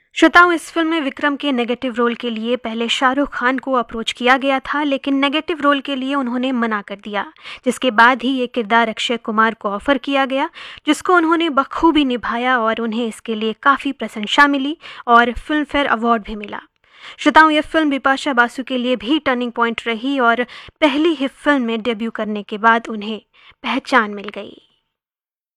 श्रोताओं, इस फिल्म में विक्रम के नेगेटिव रोल के लिए पहले शाहरुख खान को अप्रोच किया गया था, लेकिन नेगेटिव रोल के लिए उन्होंने मना कर दिया, जिसके बाद ही ये किरदार अक्षय कुमार को ऑफर किया गया, जिसको उन्होंने बखूबी निभाया और उन्हें इसके लिए काफ़ी प्रशंसा मिली और फिल्म फेयर अवार्ड भी मिला। श्रोताओं, यह फिल्म बिपाशा बासु के लिए भी टर्निंग पॉइंट रही और पहली ही फिल्म में डेब्यू करने के बाद उन्हें पहचान मिल गई।